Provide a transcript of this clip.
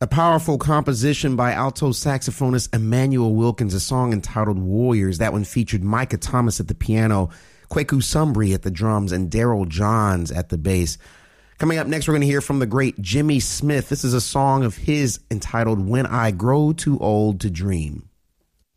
A powerful composition by alto saxophonist Emmanuel Wilkins, a song entitled Warriors. That one featured Micah Thomas at the piano, Kweku Sumbri at the drums, and Daryl Johns at the bass. Coming up next, we're going to hear from the great Jimmy Smith. This is a song of his entitled When I Grow Too Old to Dream.